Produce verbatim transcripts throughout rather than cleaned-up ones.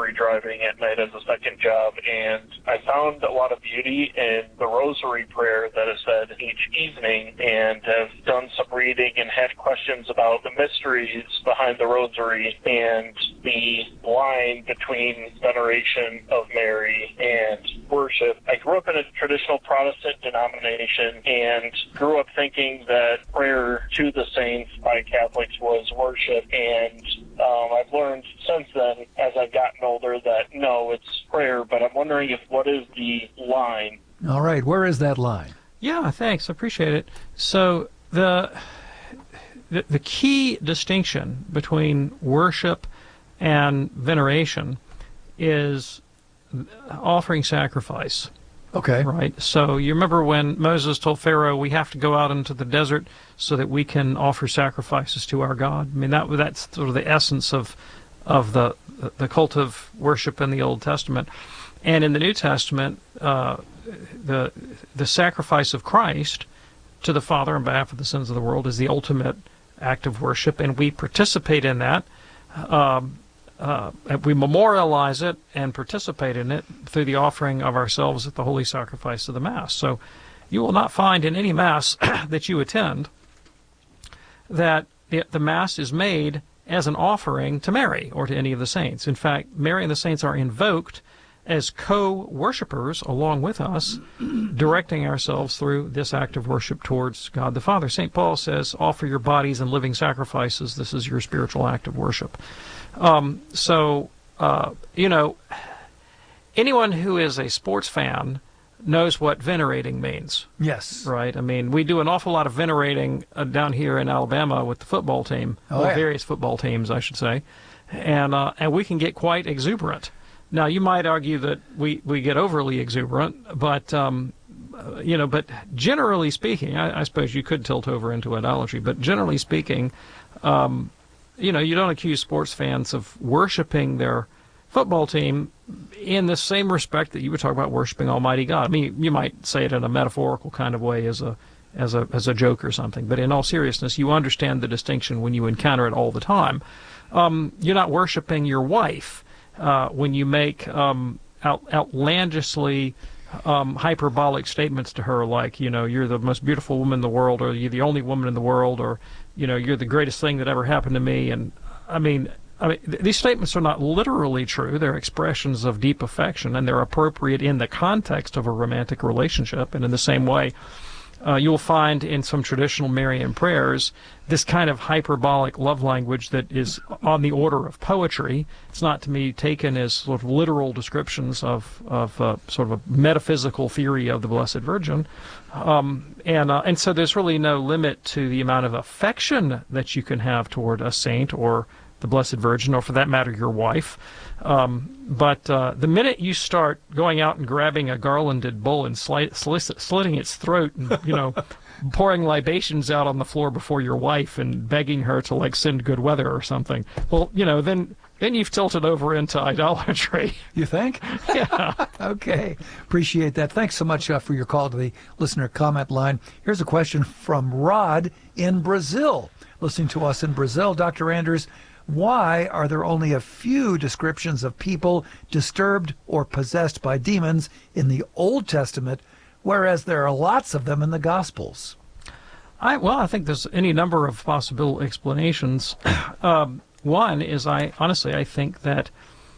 delivery driving at night as a second job, and I found a lot of beauty in the rosary prayer that is said each evening, and have done some reading and had questions about the mysteries behind the rosary and the line between veneration of Mary and worship. I grew up in a traditional Protestant denomination and grew up thinking that prayer to the saints by Catholics was worship, and um, I've learned since then, as I've gotten older, that no, it's prayer, but I'm wondering if what is the line? All right, where is that line? Yeah, thanks. I appreciate it. So the, the the key distinction between worship and veneration is offering sacrifice. Okay. Right. So you remember when Moses told Pharaoh, we have to go out into the desert so that we can offer sacrifices to our God. I mean, that that's sort of the essence of of the the cult of worship in the Old Testament. And in the New Testament, uh, the the sacrifice of Christ to the Father on behalf of the sins of the world is the ultimate act of worship, and we participate in that. Um, uh, we memorialize it and participate in it through the offering of ourselves at the holy sacrifice of the Mass. So you will not find in any Mass that you attend that the, the Mass is made as an offering to Mary or to any of the saints. In fact, Mary and the saints are invoked as co-worshipers along with us, directing ourselves through this act of worship towards God the Father. Saint Paul says, offer your bodies in living sacrifices. This is your spiritual act of worship. Um, so, uh, you know, anyone who is a sports fan knows what venerating means. Yes. Right? I mean, we do an awful lot of venerating uh, down here in Alabama with the football team, oh, or yeah. various football teams, I should say, and uh, and we can get quite exuberant. Now, you might argue that we, we get overly exuberant, but, um, uh, you know, but generally speaking, I, I suppose you could tilt over into idolatry, but generally speaking, um, you know, you don't accuse sports fans of worshiping their football team in the same respect that you would talk about worshiping Almighty God. I mean, you might say it in a metaphorical kind of way as a as a as a joke or something, but in all seriousness, you understand the distinction when you encounter it all the time. Um, you're not worshiping your wife uh, when you make um, out, outlandishly um, hyperbolic statements to her, like, you know, you're the most beautiful woman in the world, or you're the only woman in the world, or, you know, you're the greatest thing that ever happened to me. And I mean, I mean, th- these statements are not literally true. They're expressions of deep affection, and they're appropriate in the context of a romantic relationship. And in the same way, uh, you'll find in some traditional Marian prayers this kind of hyperbolic love language that is on the order of poetry. It's not to me taken as sort of literal descriptions of, of uh, sort of a metaphysical theory of the Blessed Virgin. Um, and, uh, and so there's really no limit to the amount of affection that you can have toward a saint or the Blessed Virgin, or for that matter, your wife. Um, but uh, the minute you start going out and grabbing a garlanded bull and sli- sli- slitting its throat and, you know, pouring libations out on the floor before your wife and begging her to, like, send good weather or something, well, you know, then then you've tilted over into idolatry. You think? Yeah. Okay. Appreciate that. Thanks so much uh, for your call to the listener comment line. Here's a question from Rod in Brazil. Listening to us in Brazil, Doctor Anders, why are there only a few descriptions of people disturbed or possessed by demons in the Old Testament, whereas there are lots of them in the Gospels? I, well, I think there's any number of possible explanations. um, one is, I honestly, I think that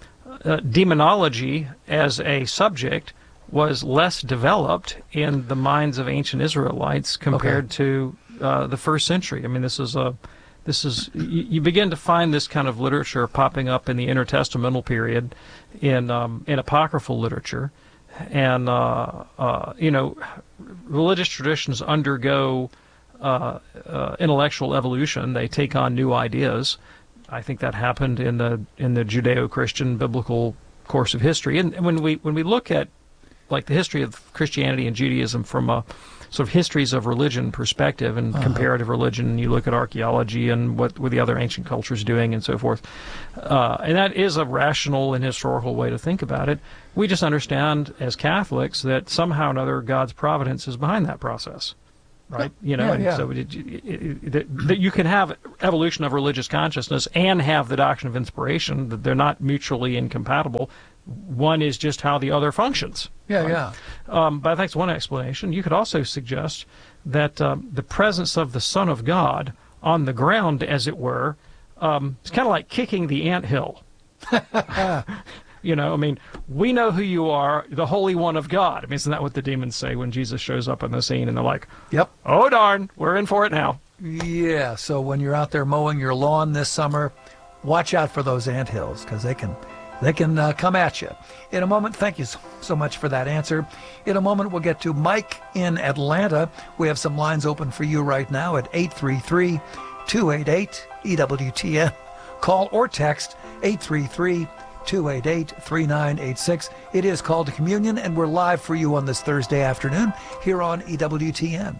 uh, demonology as a subject was less developed in the minds of ancient Israelites compared okay. to uh, the first century. I mean, this is a This is you, you begin to find this kind of literature popping up in the intertestamental period, in um, in apocryphal literature, and uh, uh, you know, religious traditions undergo uh, uh, intellectual evolution. They take on new ideas. I think that happened in the in the Judeo-Christian biblical course of history. And when we when we look at like the history of Christianity and Judaism from a sort of histories of religion perspective and uh-huh. comparative religion, you look at archaeology and what were the other ancient cultures doing and so forth. Uh, and that is a rational and historical way to think about it. We just understand as Catholics that somehow or another God's providence is behind that process. Right. You know, Yeah, and yeah. so it, it, it, that you can have evolution of religious consciousness and have the doctrine of inspiration, that they're not mutually incompatible. One is just how the other functions. Yeah, right? yeah. Um, but that's one explanation. You could also suggest that um, the presence of the Son of God on the ground, as it were, um, it's kind of like kicking the anthill. You know, I mean, we know who you are, the Holy One of God. I mean, isn't that what the demons say when Jesus shows up on the scene? And they're like, Yep. oh, darn, we're in for it now. Yeah, so when you're out there mowing your lawn this summer, watch out for those anthills, because they can they can uh, come at you. In a moment, thank you so, so much for that answer. In a moment, we'll get to Mike in Atlanta. We have some lines open for you right now at eight three three, two eight eight, E W T N. Call or text eight three three, two eight eight, three nine eight six. It is Called to Communion, and we're live for you on this Thursday afternoon here on E W T N.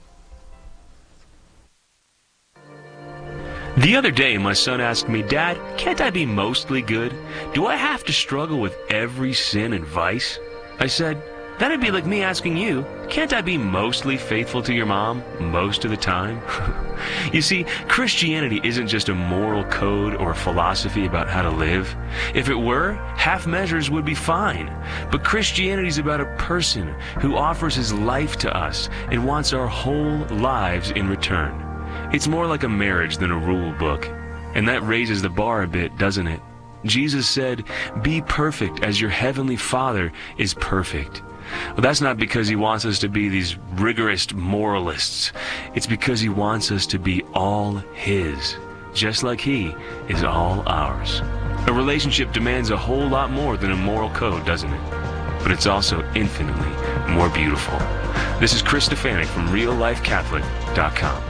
The other day, my son asked me, Dad, can't I be mostly good? Do I have to struggle with every sin and vice? I said, that'd be like me asking you, can't I be mostly faithful to your mom most of the time? You see, Christianity isn't just a moral code or a philosophy about how to live. If it were, half measures would be fine. But Christianity's about a person who offers his life to us and wants our whole lives in return. It's more like a marriage than a rule book. And that raises the bar a bit, doesn't it? Jesus said, be perfect as your heavenly Father is perfect. Well, that's not because he wants us to be these rigorous moralists. It's because he wants us to be all his, just like he is all ours. A relationship demands a whole lot more than a moral code, doesn't it? But it's also infinitely more beautiful. This is Chris Stefanik from real life catholic dot com.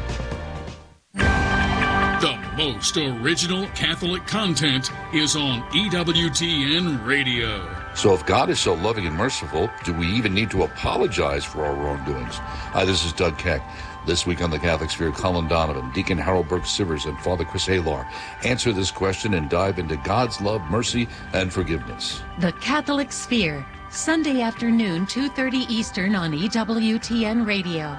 The most original Catholic content is on E W T N Radio. So if God is so loving and merciful, do we even need to apologize for our wrongdoings? Hi, this is Doug Keck. This week on the Catholic Sphere, Colin Donovan, Deacon Harold Burke-Sivers, and Father Chris Alar answer this question and dive into God's love, mercy, and forgiveness. The Catholic Sphere, Sunday afternoon, two thirty Eastern on E W T N Radio.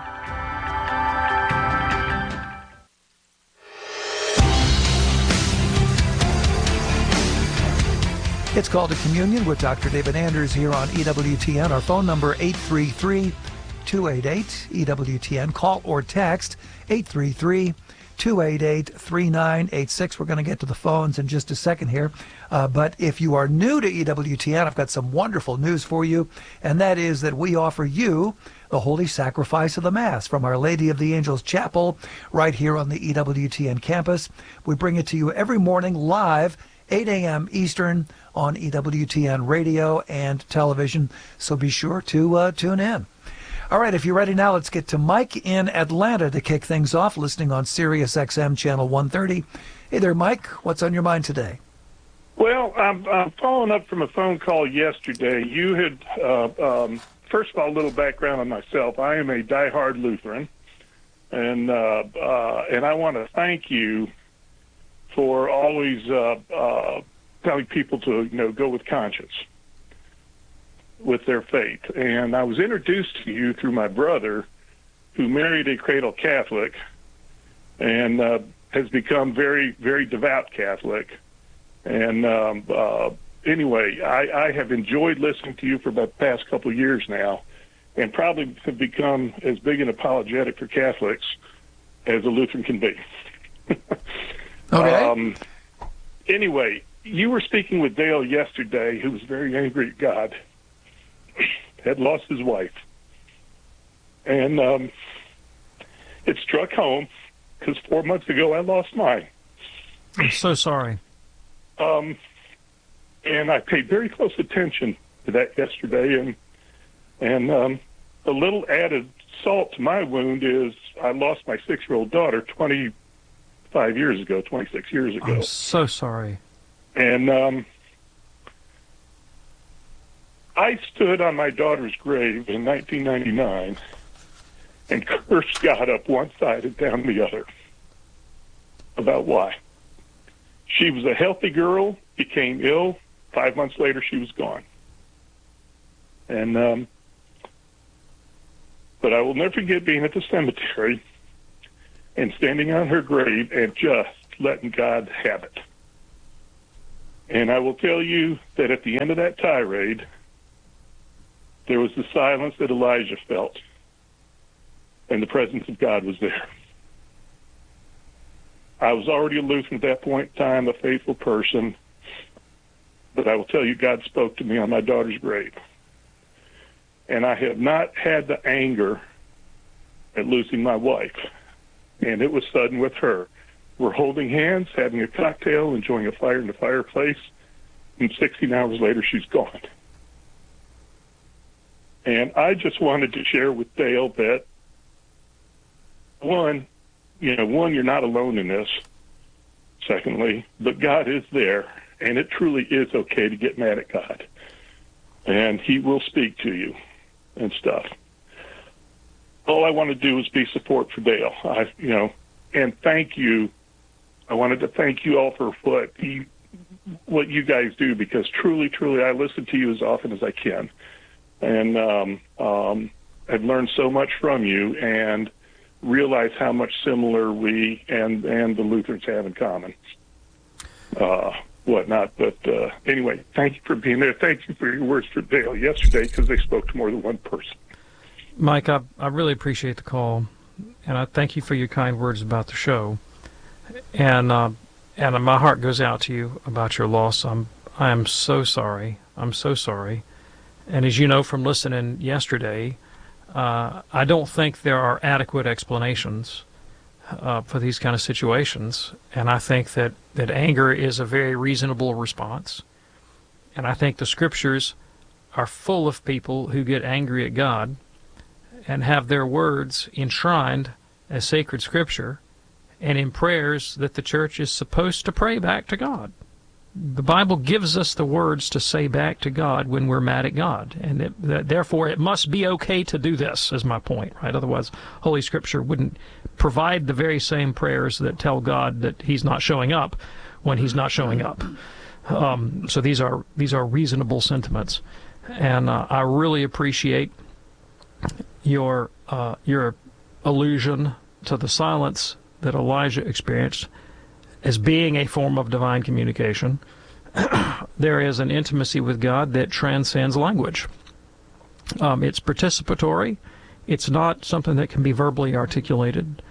It's Called to Communion with Doctor David Anders here on E W T N. Our phone number eight three three, two eight eight, E W T N. Call or text eight three three, two eight eight, three nine eight six. We're going to get to the phones in just a second here. Uh, but if you are new to E W T N, I've got some wonderful news for you, and that is that we offer you the Holy Sacrifice of the Mass from Our Lady of the Angels Chapel right here on the E W T N campus. We bring it to you every morning live, eight a.m. Eastern, on E W T N radio and television, so be sure to uh, tune in. All right, if you're ready now, let's get to Mike in Atlanta to kick things off, listening on Sirius X M Channel one thirty. Hey there, Mike. What's on your mind today? Well, I'm, I'm following up from a phone call yesterday. You had, uh, um, first of all, a little background on myself. I am a diehard Lutheran, and uh, uh, and I want to thank you for always uh, uh, telling people to, you know, go with conscience with their faith. And I was introduced to you through my brother, who married a cradle Catholic and uh, has become very, very devout Catholic. And um, uh, anyway, I, I have enjoyed listening to you for about the past couple of years now, and probably have become as big an apologetic for Catholics as a Lutheran can be. Okay. Um, anyway, you were speaking with Dale yesterday, who was very angry at God, had lost his wife. And um, it struck home, because four months ago I lost mine. I'm so sorry. Um, and I paid very close attention to that yesterday, and and um, a little added salt to my wound is I lost my six-year-old daughter twenty-five years ago, twenty-six years ago. I'm so sorry. And um, I stood on my daughter's grave in nineteen ninety-nine and cursed God up one side and down the other about why. She was a healthy girl, became ill. Five months later, she was gone. And um, But I will never forget being at the cemetery and standing on her grave and just letting God have it. And I will tell you that at the end of that tirade, there was the silence that Elijah felt, and the presence of God was there. I was already a Lutheran at that point in time, a faithful person, but I will tell you, God spoke to me on my daughter's grave. And I have not had the anger at losing my wife. And it was sudden with her. We're holding hands, having a cocktail, enjoying a fire in the fireplace, and sixteen hours later, she's gone. And I just wanted to share with Dale that, one, you know, one, you're not alone in this. Secondly, but God is there, and it truly is okay to get mad at God. And he will speak to you and stuff. All I want to do is be support for Dale. I, you know, and thank you. I wanted to thank you all for what you, what you guys do, because truly, truly, I listen to you as often as I can. And um, um, I've learned so much from you and realize how much similar we and, and the Lutherans have in common. Uh, whatnot. But uh, anyway, thank you for being there. Thank you for your words for Dale yesterday, because they spoke to more than one person. Mike, I, I really appreciate the call, and I thank you for your kind words about the show. And uh, and my heart goes out to you about your loss. I'm I am so sorry. I'm so sorry. And as you know from listening yesterday, uh, I don't think there are adequate explanations uh, for these kind of situations. And I think that, that anger is a very reasonable response. And I think the scriptures are full of people who get angry at God and have their words enshrined as sacred scripture and in prayers that the church is supposed to pray back to God. The Bible gives us the words to say back to God when we're mad at God, and it, that, therefore it must be okay to do this, is my point, right? Otherwise, Holy Scripture wouldn't provide the very same prayers that tell God that He's not showing up when He's not showing up. Um, so these are these are reasonable sentiments, and uh, I really appreciate your uh, your allusion to the silence that Elijah experienced as being a form of divine communication. There is an intimacy with God that transcends language. Um, it's participatory. It's not something that can be verbally articulated.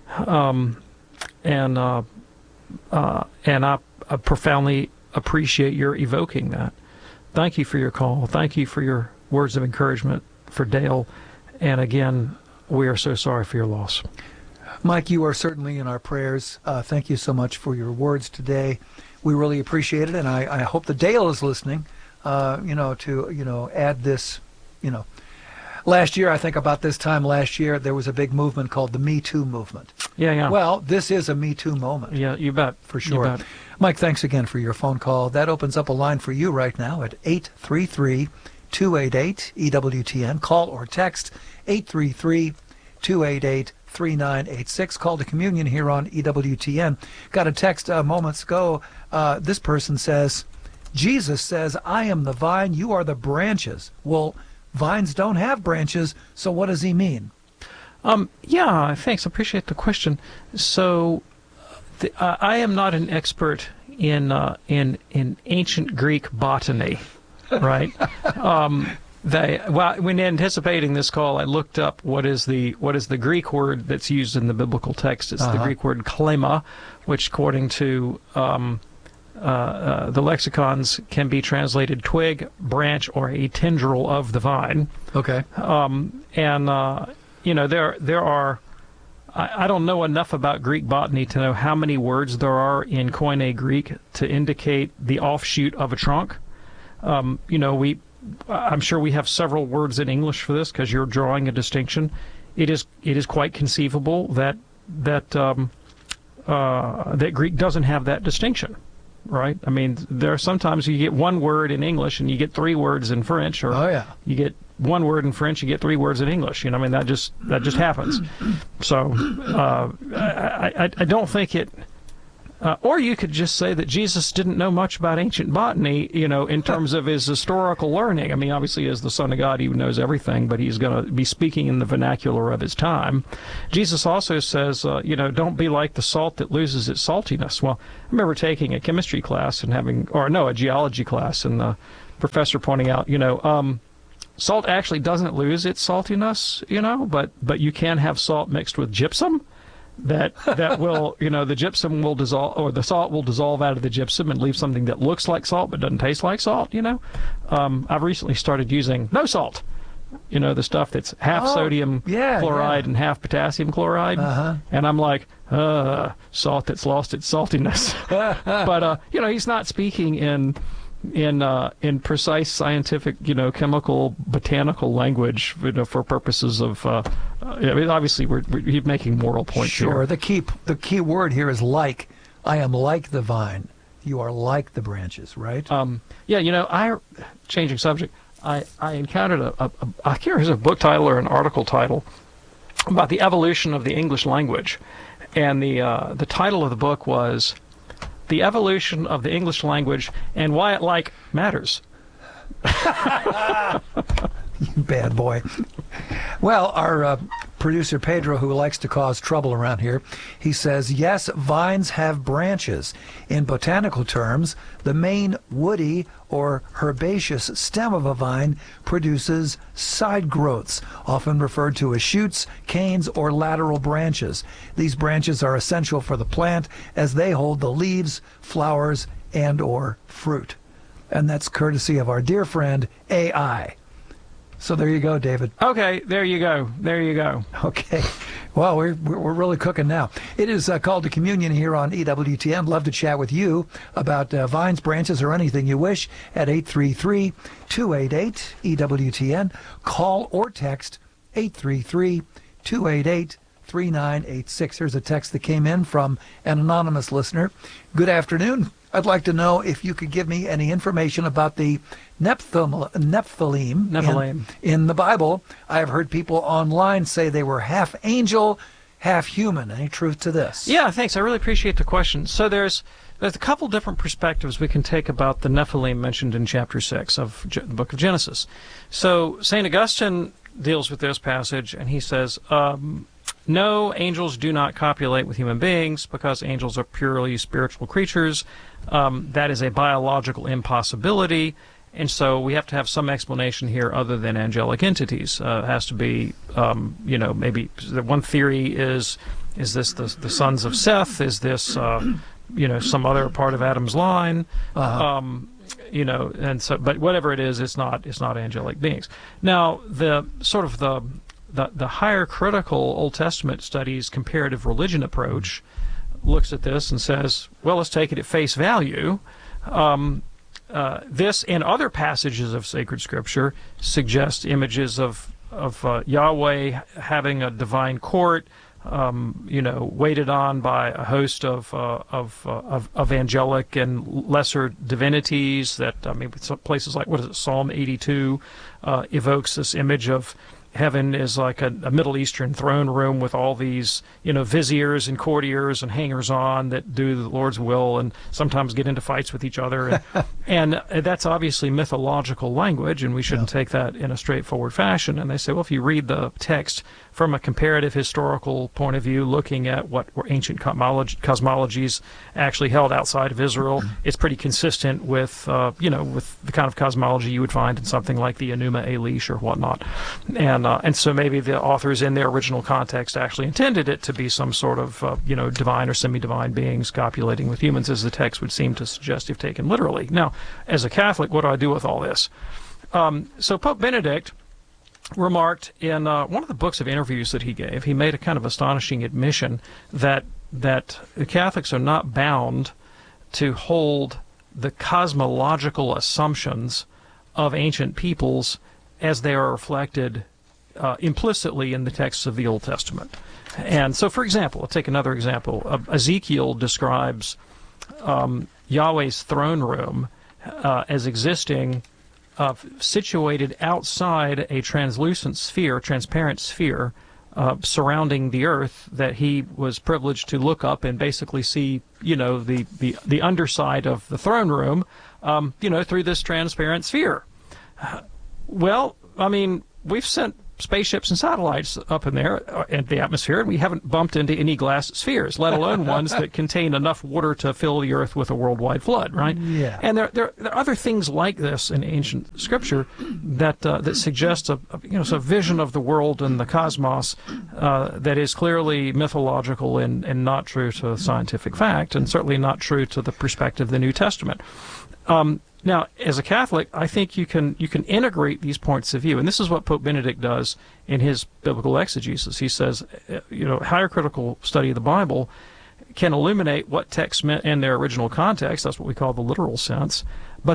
Um, and uh, uh, and I, I profoundly appreciate your evoking that. Thank you for your call. Thank you for your words of encouragement for Dale. And again, we are so sorry for your loss. Mike, you are certainly in our prayers. Uh, thank you so much for your words today. We really appreciate it, and I, I hope that Dale is listening, uh, you know, to, you know, add this, you know. Last year, I think about this time last year, there was a big movement called the Me Too movement. Yeah, yeah. Well, this is a Me Too moment. Yeah, you bet. For sure. You bet. Mike, thanks again for your phone call. That opens up a line for you right now at eight three three, two eight eight, E W T N. Call or text eight three three, two eight eight, three nine eight six. Call to communion here on E W T N. Got a text uh, moments ago. Uh, this person says, Jesus says, I am the vine, you are the branches. Well, vines don't have branches, so what does he mean? Um, yeah, thanks. I appreciate the question. So, the, uh, I am not an expert in uh, in in ancient Greek botany, right? um, They, well, when anticipating this call, I looked up what is the what is the Greek word that's used in the biblical text. It's uh-huh. the Greek word klema, which, according to um, uh, uh, the lexicons, can be translated twig, branch, or a tendril of the vine. Okay. Um, and uh, you know there there are. I, I don't know enough about Greek botany to know how many words there are in Koine Greek to indicate the offshoot of a trunk. Um, you know we. I'm sure we have several words in English for this because you're drawing a distinction. It is it is quite conceivable that that um, uh, that Greek doesn't have that distinction, right? I mean, there are sometimes you get one word in English and you get three words in French, or oh, yeah. you get one word in French, you get three words in English. You know, I mean that just that just happens. So uh, I, I I don't think it. Uh, or you could just say that Jesus didn't know much about ancient botany, you know, in terms of his historical learning. I mean, obviously, as the Son of God, he knows everything, but he's going to be speaking in the vernacular of his time. Jesus also says, uh, you know, don't be like the salt that loses its saltiness. Well, I remember taking a chemistry class and having, or no, a geology class, and the professor pointing out, you know, um, salt actually doesn't lose its saltiness, you know, but, but you can have salt mixed with gypsum. That that will, you know, the gypsum will dissolve, or the salt will dissolve out of the gypsum and leave something that looks like salt but doesn't taste like salt, you know. Um, I've recently started using no salt, you know, the stuff that's half oh, sodium yeah, chloride yeah. and half potassium chloride. Uh-huh. And I'm like, uh, salt that's lost its saltiness. But, uh, you know, he's not speaking in... in uh, in precise scientific, you know, chemical, botanical language, you know, for purposes of, uh, uh, I mean, obviously, we're, we're making moral points sure. here. Sure. The key the key word here is like. I am like the vine. You are like the branches, right? Um, yeah. You know, I changing subject. I I encountered a, a, a I can't remember if it was a book title or an article title about the evolution of the English language, and the uh, the title of the book was The Evolution of the English Language and Why It Like Matters. You bad boy. Well, our uh, producer Pedro, who likes to cause trouble around here, he says, yes, vines have branches. In botanical terms, the main woody or herbaceous stem of a vine produces side growths, often referred to as shoots, canes, or lateral branches. These branches are essential for the plant as they hold the leaves, flowers, and or fruit. And that's courtesy of our dear friend A I. So there you go, David. Okay, there you go. There you go. Okay. Well, we're we're really cooking now. It is uh, called to communion here on E W T N. Love to chat with you about uh, vines, branches, or anything you wish at eight three three, two eight eight, E W T N. Call or text eight three three, two eight eight, three nine eight six. Here's a text that came in from an anonymous listener. Good afternoon. I'd like to know if you could give me any information about the Nephilim, Nephilim, Nephilim. In, in the Bible. I have heard people online say they were half angel, half human. Any truth to this? Yeah, thanks. I really appreciate the question. So there's there's a couple different perspectives we can take about the Nephilim mentioned in chapter six of Ge- the book of Genesis. So Saint Augustine deals with this passage, and he says, um, no, angels do not copulate with human beings because angels are purely spiritual creatures. Um, that is a biological impossibility, and so we have to have some explanation here other than angelic entities. Uh, it has to be, um, you know, maybe the one theory is, is this the, the sons of Seth? Is this, uh, you know, some other part of Adam's line? Uh-huh. Um, you know, and so, but whatever it is, it's not, it's not angelic beings. Now, the sort of the The, the higher critical Old Testament studies comparative religion approach looks at this and says, well, let's take it at face value. Um, uh, this and other passages of sacred scripture suggest images of, of uh, Yahweh having a divine court, um, you know, waited on by a host of, uh, of, uh, of, of angelic and lesser divinities that, I mean, some places like, what is it, Psalm eighty-two uh, evokes this image of heaven is like a, a Middle Eastern throne room with all these, you know, viziers and courtiers and hangers-on that do the Lord's will and sometimes get into fights with each other. And, and that's obviously mythological language, and we shouldn't yeah. take that in a straightforward fashion. And they say, well, if you read the text from a comparative historical point of view, looking at what were ancient cosmology, cosmologies actually held outside of Israel, it's pretty consistent with, uh, you know, with the kind of cosmology you would find in something like the Enuma Elish or whatnot. And uh, and so maybe the authors in their original context actually intended it to be some sort of, uh, you know, divine or semi-divine beings copulating with humans, as the text would seem to suggest if taken literally. Now, as a Catholic, what do I do with all this? Um, so Pope Benedict remarked in uh, one of the books of interviews that he gave, he made a kind of astonishing admission that that the Catholics are not bound to hold the cosmological assumptions of ancient peoples as they are reflected uh, implicitly in the texts of the Old Testament. And so, for example, let's take another example. Uh, Ezekiel describes um, Yahweh's throne room uh, as existing Uh, situated outside a translucent sphere, transparent sphere, uh, surrounding the earth that he was privileged to look up and basically see, you know, the, the, the underside of the throne room, um, you know, through this transparent sphere. Uh, well, I mean, we've sent spaceships and satellites up in there uh, in the atmosphere, and we haven't bumped into any glass spheres, let alone ones that contain enough water to fill the earth with a worldwide flood, right? Yeah. And there, there, there are other things like this in ancient scripture that uh, that suggest a, a you know a vision of the world and the cosmos uh, that is clearly mythological and, and not true to scientific fact, and certainly not true to the perspective of the New Testament. Um, Now, as a Catholic, I think you can you can integrate these points of view, and this is what Pope Benedict does in his biblical exegesis. He says, you know, higher critical study of the Bible can illuminate what texts meant in their original context. That's what we call the literal sense. But